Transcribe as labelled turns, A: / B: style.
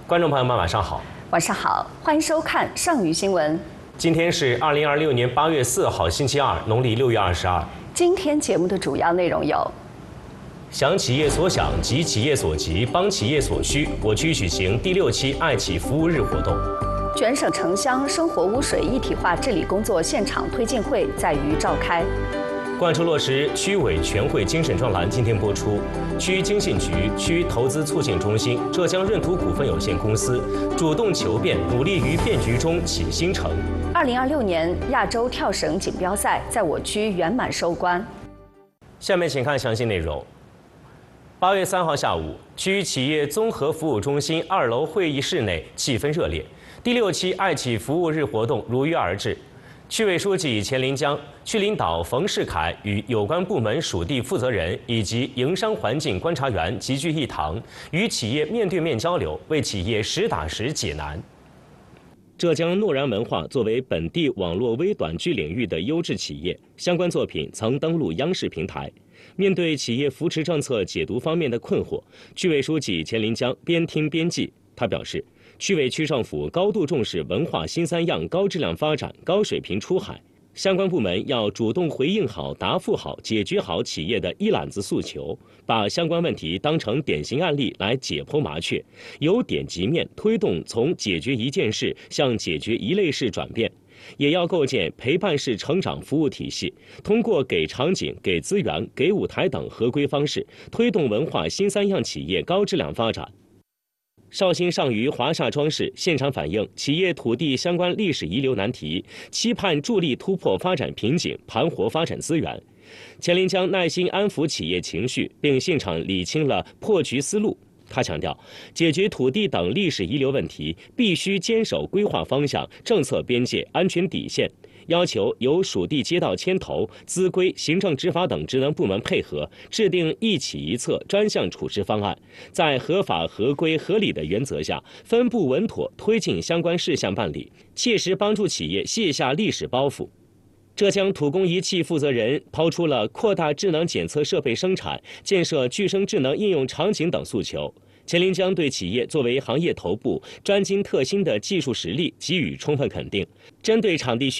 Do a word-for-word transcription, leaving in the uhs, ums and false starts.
A: 观众朋友们，晚上好。
B: 晚上好，欢迎收看上虞新闻。
A: 今天是二零二六年八月四号，星期二，农历六月二十二。
B: 今天节目的主要内容有：
A: 想企业所想，急企业所急，帮企业所需。我区举行第六期爱企服务日活动。
B: 全省城乡生活污水一体化治理工作现场推进会在渝召开。
A: 贯彻落实区委全会精神专栏今天播出。区经信局、区投资促进中心、浙江润图股份有限公司主动求变，努力于变局中起新程。
B: 二零二六年亚洲跳绳锦标赛在我区圆满收官。
A: 下面请看详细内容。八月三号下午，区企业综合服务中心二楼会议室内气氛热烈，第六期爱企服务日活动如约而至。区委书记钱林江、区领导冯世凯与有关部门属地负责人以及营商环境观察员齐聚一堂，与企业面对面交流，为企业实打实解难。浙江诺然文化作为本地网络微短剧领域的优质企业，相关作品曾登陆央视平台。面对企业扶持政策解读方面的困惑，区委书记钱林江边听边记。他表示，区委区政府高度重视文化新三样高质量发展、高水平出海，相关部门要主动回应好、答复好、解决好企业的一揽子诉求，把相关问题当成典型案例来解剖麻雀，由点及面，推动从解决一件事向解决一类事转变。也要构建陪伴式成长服务体系，通过给场景、给资源、给舞台等合规方式，推动文化新三样企业高质量发展。绍兴上虞华厦庄市现场反映企业土地相关历史遗留难题，期盼助力突破发展瓶颈，盘活发展资源。钱林江耐心安抚企业情绪，并现场理清了破局思路。他强调，解决土地等历史遗留问题，必须坚守规划方向、政策边界、安全底线。要求由属地街道牵头，资规、行政执法等职能部门配合，制定一企一策专项处置方案，在合法、合规、合理的原则下，分步稳妥推进相关事项办理，切实帮助企业卸下历史包袱。浙江土工仪器负责人抛出了扩大智能检测设备生产、建设具生智能应用场景等诉求。钱林江对企业作为行业头部、专精特新的技术实力给予充分肯定，针对场地需